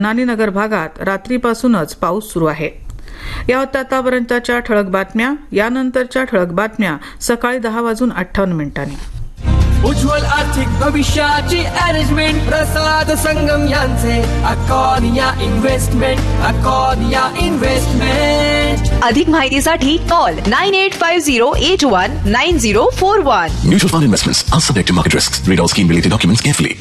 नानीनगर भागात रात्रीपासूनच पाऊस सुरू आहे. या होत्या आतापर्यंतच्या ठळक बातम्या. यानंतरच्या ठळक बातम्या सकाळी 10:58. उज्ज्वल आर्थिक भविष्याची अरेंजमेंट प्रसाद संगम यांचे अकॉर्निया इन्व्हेस्टमेंट. अधिक माहितीसाठी call 9850819041. Mutual fund investments are subject to market risks. Read all scheme related documents carefully.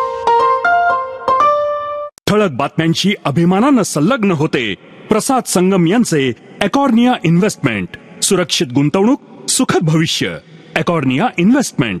ठळक बातम्यांची अभिमानानं संलग्न होते प्रसाद संगम यांचे अकॉर्निया इन्व्हेस्टमेंट. सुरक्षित गुंतवणूक, सुखद भविष्य. अकॉर्निया इन्व्हेस्टमेंट.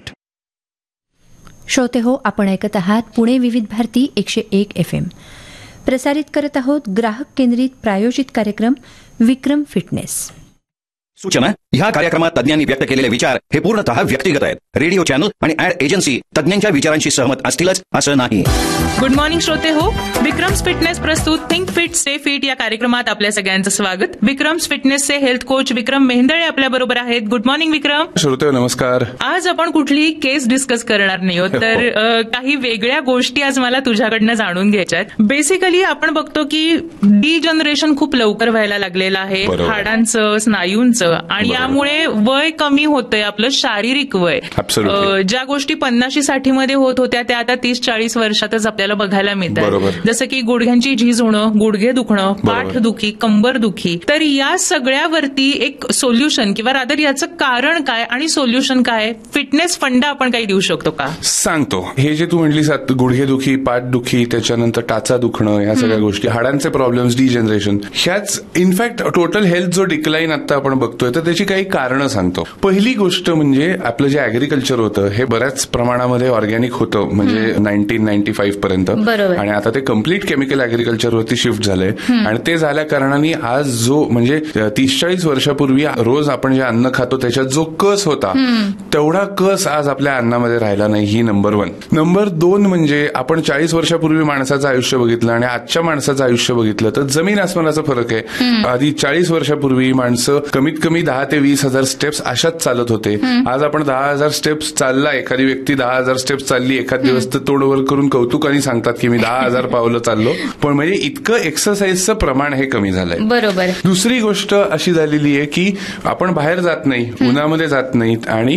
श्रोते हो, आपण ऐकत आहात पुणे विविध भारती 101 FM. प्रसारित करत आहोत ग्राहक केंद्रित प्रायोजित कार्यक्रम विक्रम फिटनेस. सूचना: ह्या कार्यक्रमात तज्ञांनी व्यक्त केलेले विचार हे पूर्णतः व्यक्तिगत आहेत. रेडिओ चॅनल आणि ऍड एजन्सी तज्ञांच्या विचारांशी सहमत असतीलच असं नाही. गुड मॉर्निंग श्रोते हो, विक्रम्स फिटनेस प्रस्तुत थिंक फिट स्टे फिट या कार्यक्रमात आपल्या सगळ्यांचं स्वागत. विक्रम्स फिटनेसचे हेल्थ कोच विक्रम मेहेंदळे आपल्या बरोबर आहेत. गुड मॉर्निंग विक्रम. श्रोते नमस्कार. आज आपण कुठली केस डिस्कस करणार नाही आहोत, तर काही वेगळ्या गोष्टी आज मला तुझ्याकडनं जाणून घ्यायच्या आहेत. बेसिकली आपण बघतो की डिजनरेशन खूप लवकर व्हायला लागलेलं आहे हाडांचं, स्नायूंचं, आणि यामुळे वय कमी होतंय आपलं शारीरिक वय. ज्या गोष्टी 50-60 मध्ये होत होत्या त्या आता 30-40 वर्षातच आपल्याला बघायला मिळतात. जसं की गुडघ्यांची झीज होणं, गुडघे दुखणं, पाठदुखी, कंबर दुखी. तर या सगळ्यावरती एक सोल्युशन किंवा रादर याचं कारण काय आणि सोल्युशन काय, फिटनेस फंडा आपण काही देऊ शकतो का? सांगतो. हे जे तू म्हणलीस गुडघेदुखी, पाठदुखी, त्याच्यानंतर टाचा दुखणं, या सगळ्या गोष्टी, हाडांचे प्रॉब्लेम्स, डिजनरेशन, ह्याच इनफॅक्ट टोटल हेल्थ जो डिक्लाइन आता आपण बघतोय तर त्याची काही कारणं सांगतो. पहिली गोष्ट म्हणजे आपलं जे अॅग्रिकल्चर होतं हे बऱ्याच प्रमाणामध्ये ऑर्गॅनिक होतं, म्हणजे 1995 पर्यंत, आणि आता ते कम्प्लीट केमिकल अॅग्रिकल्चरवरती शिफ्ट झालंय. आणि ते झाल्या कारणाने आज जो म्हणजे 30-40 वर्षापूर्वी रोज आपण जे अन्न खातो त्याच्यात जो कस होता तेवढा कस आज आपल्या अन्नामध्ये राहिला नाही. ही नंबर 1. नंबर 2 म्हणजे आपण 40 वर्षापूर्वी माणसाचं आयुष्य बघितलं आणि आजच्या माणसाचं आयुष्य बघितलं तर जमीन आसमानाचा फरक आहे. आधी 40 वर्षापूर्वी माणसं कमीत कमी 10,000 ते 20,000 स्टेप्स अशाच चालत होते. आज आपण 10,000 स्टेप्स चालला, एखादी व्यक्ती 10,000 स्टेप्स चालली एखाद दिवस तर तोंडवर करून कौतुकाने सांगतात की मी 10,000 पावलं चाललो. पण म्हणजे इतकं एक्सरसाइजचं प्रमाण हे कमी झालंय. बरोबर. दुसरी गोष्ट अशी झालेली आहे की आपण बाहेर जात नाही, उन्हामध्ये जात नाहीत, आणि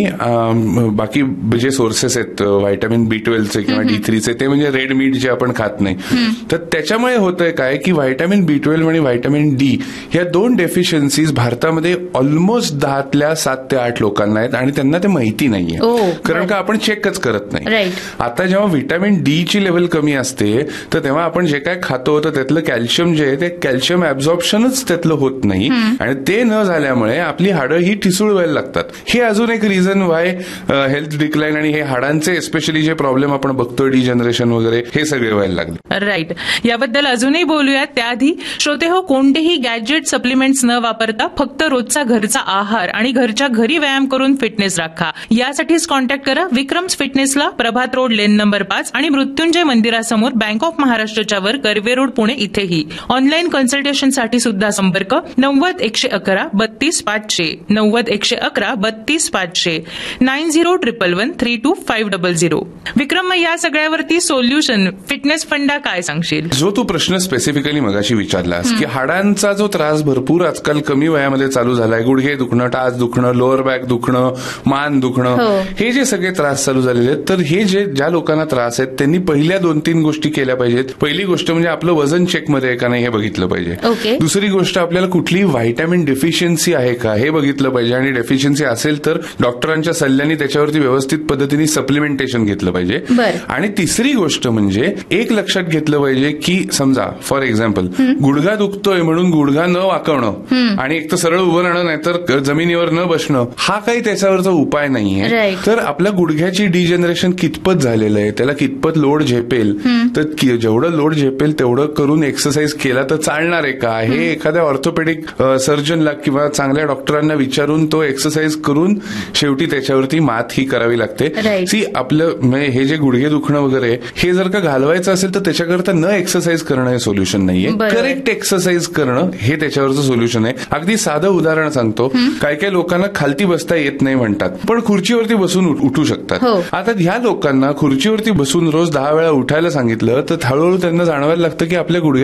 बाकी जे सोर्सेस आहेत व्हायटामिन B12चे किंवा D3चे ते म्हणजे रेड मीट जे आपण खात नाही, तर त्याच्यामुळे होतंय काय की व्हायटामिन B12 आणि व्हायटामिन D या 2 डेफिशियन्सीज भारतामध्ये ऑलमोस्ट 10 ते 7 ते 8 लोकांना आहेत आणि त्यांना ते माहिती नाहीये, कारण का आपण चेकच करत नाही. आता जेव्हा व्हिटॅमिन डी ची लेवल कमी असते तर तेव्हा आपण जे काय खातो तर त्यातलं कॅल्शियम जे आहे ते कॅल्शियम ऍब्झॉर्प्शनच त्यातलं होत नाही, आणि ते न झाल्यामुळे आपली हाडं ही ठिसूळ व्हायला लागतात. हे अजून एक रिझन वाय हेल्थ डिक्लाइन आणि हे हाडांचे स्पेशली जे प्रॉब्लेम आपण बघतोय, डिजनरेशन वगैरे, हे सगळे व्हायला लागले. राईट. याबद्दल अजूनही बोलूयात. त्याआधी श्रोते हो, कोणतेही गॅजेट सप्लिमेंट्स न वापरता फक्त रोजचा घरचा आहार आणि घरच्या घरी व्यायाम करून फिटनेस राखा. यासाठीच कॉन्टॅक्ट करा विक्रम्स फिटनेसला, प्रभात रोड, लेन नंबर 5 आणि मृत्युंजय मंदिरासमोर, बँक ऑफ महाराष्ट्रच्या वर, कर्वे रोड, पुणे इथेही. ऑनलाईन कन्सल्टेशनसाठी सुद्धा संपर्क 90-111-32-500 90-111-32-500 90-111-32-500. विक्रम, या सगळ्यावरती सोल्युशन फिटनेस फंडा काय सांगशील? जो तू प्रश्न स्पेसिफिकली मगाशी विचारलास की हाडांचा जो त्रास भरपूर आजकाल कमी वयामध्ये चालू झालाय, गुडघे दुखणं, टाच दुखणं, लोअर बॅक दुखणं, मान दुखणं, हे जे सगळे त्रास चालू झालेले आहेत, तर हे ज्या लोकांना त्रास आहेत त्यांनी पहिल्या 2-3 गोष्टी केल्या पाहिजेत. पहिली गोष्ट म्हणजे आपलं वजन चेकमध्ये आहे का नाही हे बघितलं पाहिजे. दुसरी गोष्ट आपल्याला कुठली व्हायटामिन डेफिशियन्सी आहे का हे बघितलं पाहिजे, आणि डेफिशियन्सी असेल तर डॉक्टरांच्या सल्ल्याने त्याच्यावरती व्यवस्थित पद्धतीने सप्लिमेंटेशन घेतलं पाहिजे. आणि तिसरी गोष्ट म्हणजे एक लक्षात घेतलं पाहिजे की समजा फॉर एक्झाम्पल गुडघा दुखतोय म्हणून गुडघा न वाकवणं आणि एक तर सरळ उभं राहणं नाहीतर जमिनीवर न बसणं हा काही त्याच्यावरचा उपाय नाहीये. तर आपल्या गुडघ्याची डिजनरेशन कितपत झालेलं आहे, त्याला कितपत लोड झेपेल, तर जेवढं लोड झेपेल तेवढं करून एक्सरसाइज केला तर चालणार आहे का, हे एखाद्या ऑर्थोपेडिक सर्जनला किंवा चांगल्या डॉक्टरांना विचारून तो एक्सरसाइज करून शेवटी त्याच्यावरती मात ही करावी लागते. सी आपलं हे जे गुडघे दुखणं वगैरे हे जर का घालवायचं असेल तर त्याच्याकरता न एक्सरसाइज करणं हे सोल्युशन नाहीये, करेक्ट एक्सरसाइज करणं हे त्याच्यावरचं सोल्युशन आहे. अगदी साधं उदाहरण सांगतो. काही लोकांना खालती बसता येत नाही म्हणतात पण खुर्चीवरती बसून उठू शकतात. आता ह्या लोकांना खुर्चीवरती बसून रोज 10 वेळा उठायला सांगितलं तर हळूहळू त्यांना जाणवायला लागतं की आपल्या गुडघ्या